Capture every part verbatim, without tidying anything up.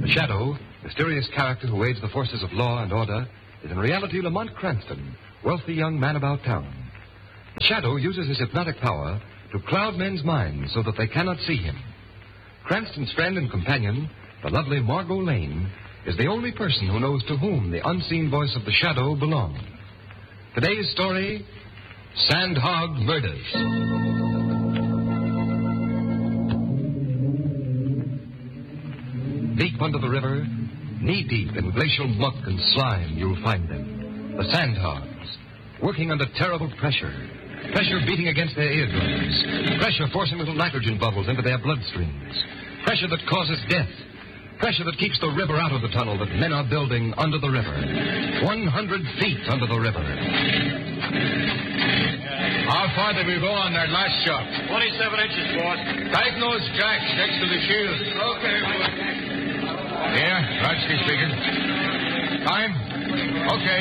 The Shadow, mysterious character who aids the forces of law and order, is in reality Lamont Cranston, wealthy young man about town. The Shadow uses his hypnotic power to cloud men's minds so that they cannot see him. Cranston's friend and companion, the lovely Margot Lane, is the only person who knows to whom the unseen voice of the Shadow belongs. Today's story, Sandhog Murders. Deep under the river, knee-deep in glacial muck and slime, you'll find them. The Sandhogs, working under terrible pressure. Pressure beating against their eardrums. Pressure forcing little nitrogen bubbles into their bloodstreams. Pressure that causes death. Pressure that keeps the river out of the tunnel that men are building under the river. one hundred feet under the river. How far did we go on that last shot? twenty-seven inches, boss. Diagnose jacks next to the shield. Okay, boss. Yeah, Rodsky speaking. Time? Okay.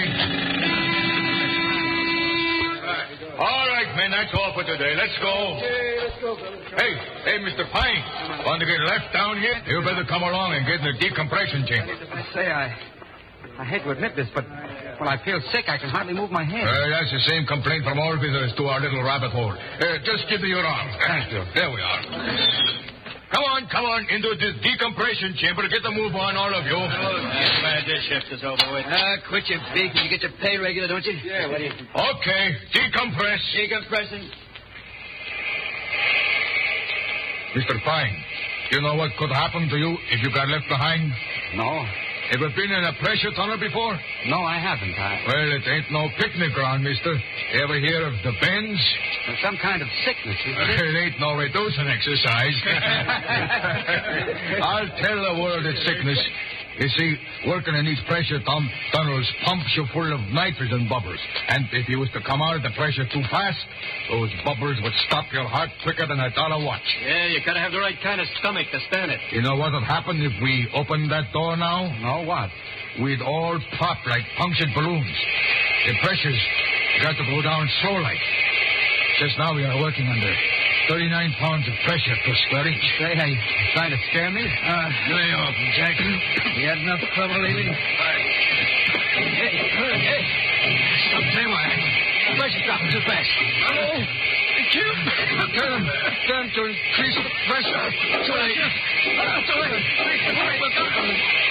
All right, men, that's all for today. Let's go. Okay, let's go, fellas. Hey, hey, Mister Pine. Want to get left down here? You better come along and get in the decompression chamber. I say, I, I hate to admit this, but when I feel sick, I can hardly move my head. Uh, that's the same complaint from all visitors to our little rabbit hole. Uh, just give me your arm. Thank you. There we are. Come on, come on, into this decompression chamber. Get the move on, all of you. Oh, man, this shift is over with. Ah, quit your beak and you get your pay regular, don't you? Yeah, what do you... Okay, decompress. Decompressing. Mister Pine, you know what could happen to you if you got left behind? No. Ever been in a pressure tunnel before? No, I haven't. I... Well, it ain't no picnic ground, mister. Ever hear of the bends? There's some kind of sickness, isn't it? It ain't no reducing exercise. I'll tell the world it's sickness. You see, working in these pressure tum- tunnels pumps you full of nitrogen bubbles. And if you was to come out of the pressure too fast, those bubbles would stop your heart quicker than a dollar watch. Yeah, you gotta have the right kind of stomach to stand it. You know what would happen if we opened that door now? No, what? We'd all pop like punctured balloons. The pressure's got to go down slow like. Just now we are working under thirty-nine pounds of pressure per square inch. Say, are you trying to scare me? Uh, lay off, Jack. You had enough trouble lately? Hey, hey. Stop there, why? Pressure's dropping too fast. Oh, turn, turn to increase the pressure. Too late. Too late.